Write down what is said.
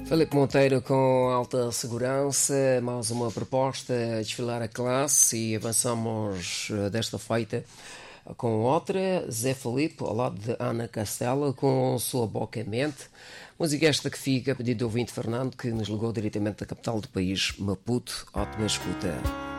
Filipe Monteiro com alta segurança, mais uma proposta a desfilar a classe e avançamos desta feita com outra, Zé Filipe, ao lado de Ana Castela, com Sua Boca e Mente. Música esta que fica a pedido do ouvinte Fernando, que nos ligou diretamente da capital do país, Maputo. Ótima escuta.